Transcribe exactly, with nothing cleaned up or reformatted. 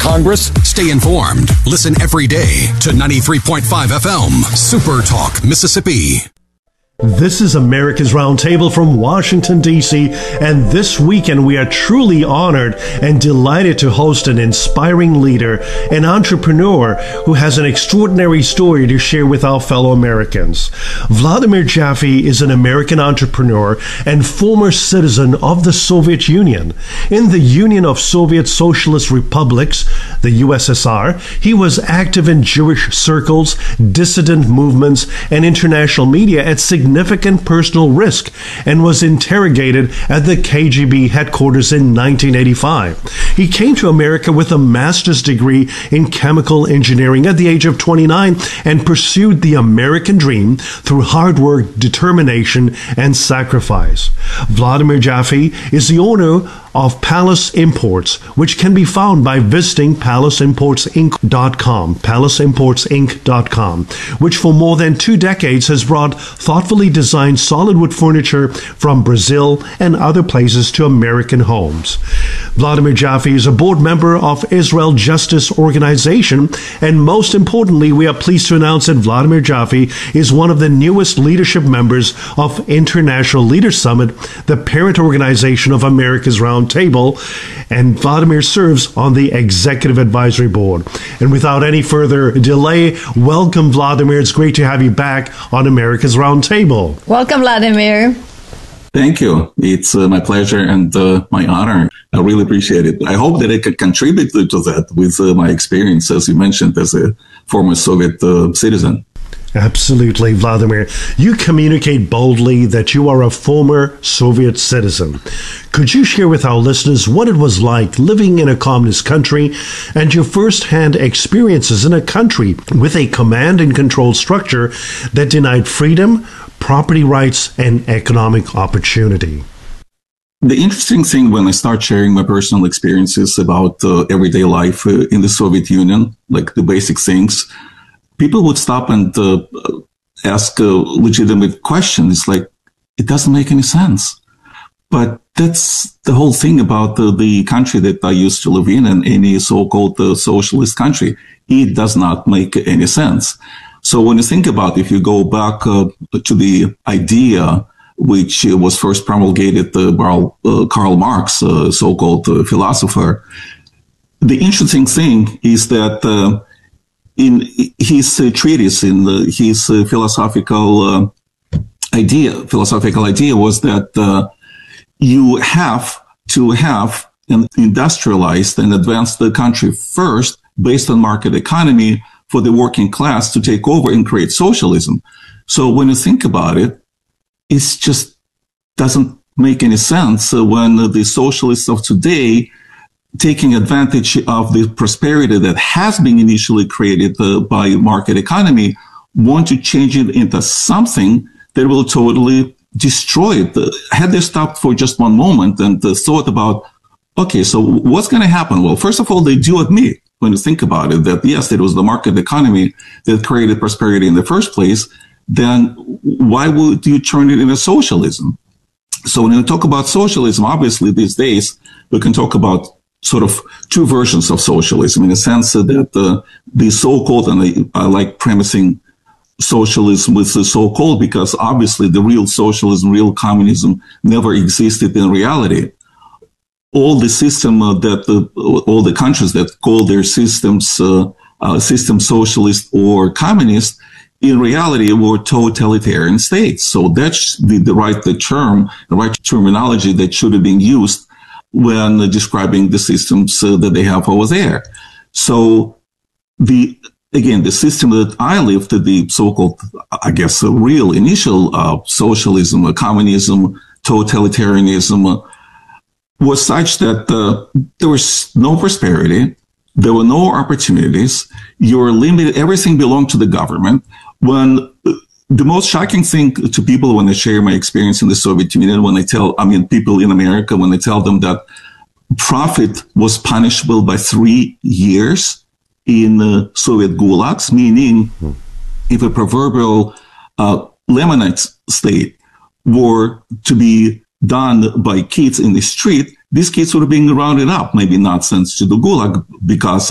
Congress? Stay informed. Listen every day to ninety-three point five F M, Super Talk, Mississippi. This is America's Roundtable from Washington, D C, and this weekend we are truly honored and delighted to host an inspiring leader, an entrepreneur who has an extraordinary story to share with our fellow Americans. Vladimir Jaffe is an American entrepreneur and former citizen of the Soviet Union. In the Union of Soviet Socialist Republics, the U S S R, he was active in Jewish circles, dissident movements, and international media at significant significant personal risk and was interrogated at the K G B headquarters in nineteen eighty-five. He came to America with a master's degree in chemical engineering at the age of twenty-nine and pursued the American dream through hard work, determination, and sacrifice. Vladimir Jaffe is the owner of Palace Imports, which can be found by visiting palace imports inc dot com, palace imports inc dot com, which for more than two decades has brought thoughtfully designed solid wood furniture from Brazil and other places to American homes. Vladimir Jaffe is a board member of Israel Justice Organization, and most importantly, we are pleased to announce that Vladimir Jaffe is one of the newest leadership members of International Leaders Summit, the parent organization of America's Roundtable. Table, and Vladimir serves on the Executive Advisory Board. And without any further delay, welcome, Vladimir. It's great to have you back on America's Roundtable. Welcome, Vladimir. Thank you. It's uh, my pleasure and uh, my honor. I really appreciate it. I hope that I could contribute to that with uh, my experience, as you mentioned, as a former Soviet uh, citizen. Absolutely, Vladimir. You communicate boldly that you are a former Soviet citizen. Could you share with our listeners what it was like living in a communist country and your first-hand experiences in a country with a command and control structure that denied freedom, property rights, and economic opportunity? The interesting thing when I start sharing my personal experiences about uh, everyday life uh, in the Soviet Union, like the basic things, people would stop and uh, ask uh, legitimate questions like, it doesn't make any sense. But that's the whole thing about uh, the country that I used to live in, and any so-called uh, socialist country. It does not make any sense. So when you think about it, if you go back uh, to the idea which uh, was first promulgated uh, by uh, Karl Marx, uh, so-called uh, philosopher, the interesting thing is that uh, in his uh, treatise, in the, his uh, philosophical uh, idea, philosophical idea was that uh, you have to have an industrialized and advanced the country first, based on market economy, for the working class to take over and create socialism. So when you think about it, it just doesn't make any sense uh, when uh, the socialists of today, taking advantage of the prosperity that has been initially created uh, by market economy, want to change it into something that will totally destroy it. Uh, had they stopped for just one moment and uh, thought about, okay, so what's going to happen? Well, first of all, they do admit, when you think about it, that yes, it was the market economy that created prosperity in the first place. Then why would you turn it into socialism? So when you talk about socialism, obviously these days we can talk about sort of two versions of socialism, in the sense that uh, the so-called, and I, I like premising socialism with the so-called, because obviously the real socialism, real communism never existed in reality. All the system uh, that the, all the countries that call their systems uh, uh, system socialist or communist, in reality were totalitarian states. So that's the, the right the term, the right terminology that should have been used when uh, describing the systems uh, that they have over there. So the again, the system that I lived, the so-called, I guess, uh, real initial uh, socialism, uh, communism, totalitarianism, uh, was such that uh, there was no prosperity, there were no opportunities, you were limited, everything belonged to the government. When uh, the most shocking thing to people when I share my experience in the Soviet Union, when I tell, I mean, people in America, when I tell them that profit was punishable by three years in uh, Soviet gulags, meaning if a proverbial uh, Lemonade state were to be done by kids in the street, these kids would have been rounded up, maybe not sent to the gulag because